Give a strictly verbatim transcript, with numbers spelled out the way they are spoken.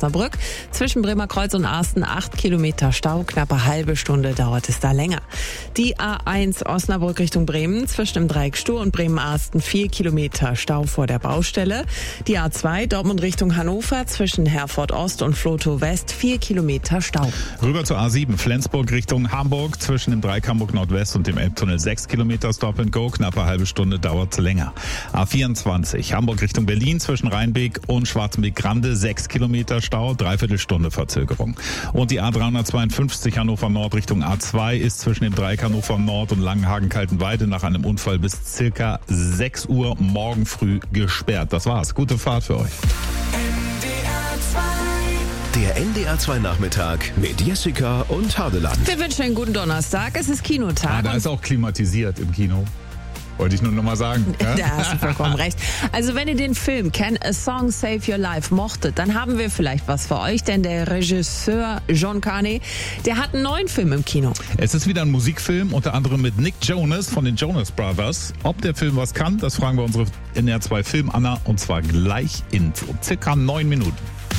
Osnabrück. Zwischen Bremerkreuz und Arsten acht Kilometer Stau, knapp eine halbe Stunde dauert es da länger. Die A eins Osnabrück Richtung Bremen, zwischen dem Dreieck Stur und Bremen-Arsten vier Kilometer Stau vor der Baustelle. Die A zwei Dortmund Richtung Hannover, zwischen Herford Ost und Flotow West vier Kilometer Stau. Rüber zur A sieben Flensburg Richtung Hamburg, zwischen dem Dreieck Hamburg Nordwest und dem Elbtunnel sechs Kilometer Stop and Go, knappe halbe Stunde dauert länger. A vierundzwanzig Hamburg Richtung Berlin, zwischen Rheinbeek und Schwarzenbeek-Grande sechs Kilometer Stau, dreiviertel Stunde Verzögerung. Und die A dreihundertzweiundfünfzig Hannover Nord Richtung A zwei ist zwischen dem Dreieck Hannover Nord und Langenhagen-Kaltenweide nach einem Unfall bis circa sechs Uhr morgen früh gesperrt. Das war's. Gute Fahrt für euch. Der N D R zwei Nachmittag mit Jessica und Hadeland. Wir wünschen einen guten Donnerstag. Es ist Kinotag. Ah, da ist auch klimatisiert im Kino. Wollte ich nur noch mal sagen. Ja? Da hast du vollkommen recht. Also wenn ihr den Film Can a Song Save Your Life mochtet, dann haben wir vielleicht was für euch, denn der Regisseur John Carney, der hat einen neuen Film im Kino. Es ist wieder ein Musikfilm, unter anderem mit Nick Jonas von den Jonas Brothers. Ob der Film was kann, das fragen wir unsere N D R zwei Film Anna, und zwar gleich in circa neun Minuten.